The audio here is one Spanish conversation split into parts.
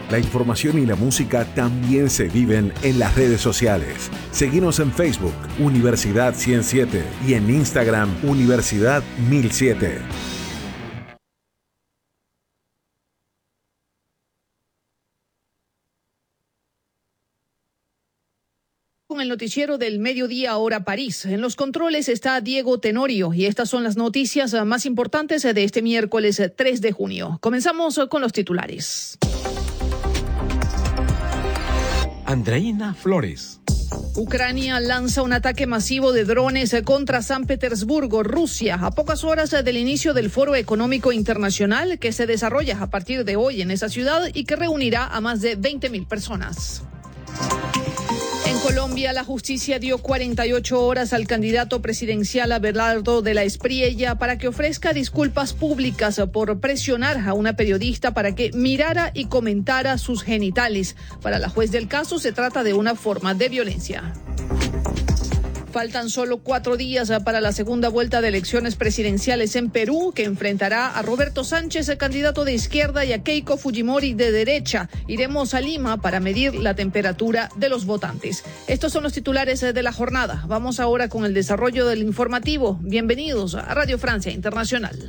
La información y la música también se viven en las redes sociales. Seguinos en Facebook, Universidad 107, y en Instagram, Universidad 1007. Con el noticiero del mediodía hora París. En los controles está Diego Tenorio y estas son las noticias más importantes de este miércoles 3 de junio. Comenzamos con los titulares. Andreina Flores. Ucrania lanza un ataque masivo de drones contra San Petersburgo, Rusia, a pocas horas del inicio del Foro Económico Internacional que se desarrolla a partir de hoy en esa ciudad y que reunirá a más de 20.000 personas. En Colombia, la justicia dio 48 horas al candidato presidencial Abelardo de la Espriella para que ofrezca disculpas públicas por presionar a una periodista para que mirara y comentara sus genitales. Para la juez del caso, se trata de una forma de violencia. Faltan solo 4 días para la segunda vuelta de elecciones presidenciales en Perú, que enfrentará a Roberto Sánchez, candidato de izquierda, y a Keiko Fujimori de derecha. Iremos a Lima para medir la temperatura de los votantes. Estos son los titulares de la jornada. Vamos ahora con el desarrollo del informativo. Bienvenidos a Radio Francia Internacional.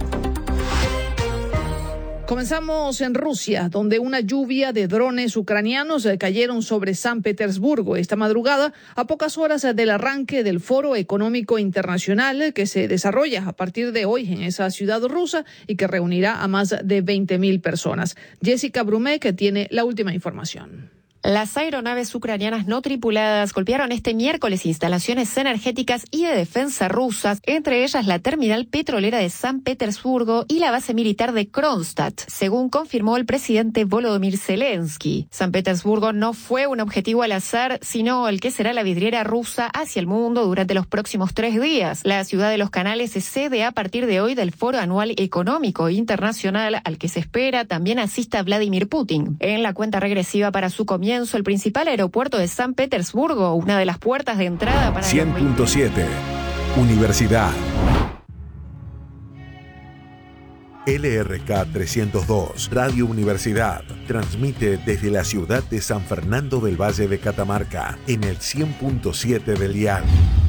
Comenzamos en Rusia, donde una lluvia de drones ucranianos cayeron sobre San Petersburgo esta madrugada, a pocas horas del arranque del Foro Económico Internacional que se desarrolla a partir de hoy en esa ciudad rusa y que reunirá a más de 20.000 personas. Jessica Brumek tiene la última información. Las aeronaves ucranianas no tripuladas golpearon este miércoles instalaciones energéticas y de defensa rusas, entre ellas la terminal petrolera de San Petersburgo y la base militar de Kronstadt, según confirmó el presidente Volodymyr Zelensky. San Petersburgo no fue un objetivo al azar, sino el que será la vidriera rusa hacia el mundo durante los próximos 3 días. La ciudad de los canales es sede a partir de hoy del Foro Anual Económico Internacional, al que se espera también asista Vladimir Putin. En la cuenta regresiva para su comienzo, el principal aeropuerto de San Petersburgo, una de las puertas de entrada para 100.7 Universidad. LRK 302, Radio Universidad, transmite desde la ciudad de San Fernando del Valle de Catamarca, en el 100.7 del dial.